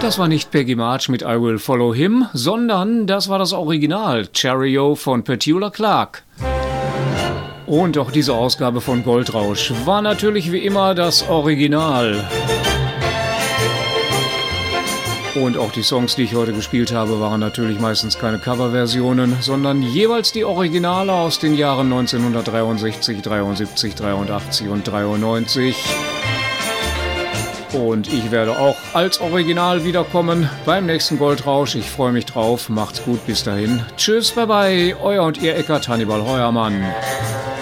das war nicht Peggy March mit I Will Follow Him, sondern das war das Original, Cherry-O von Petula Clark. Und auch diese Ausgabe von Goldrausch war natürlich wie immer das Original. Und auch die Songs, die ich heute gespielt habe, waren natürlich meistens keine Coverversionen, sondern jeweils die Originale aus den Jahren 1963, 73, 83 und 93. Und ich werde auch als Original wiederkommen beim nächsten Goldrausch. Ich freue mich drauf. Macht's gut, bis dahin. Tschüss, bye bye. Euer und ihr Eckart Hannibal Heuermann.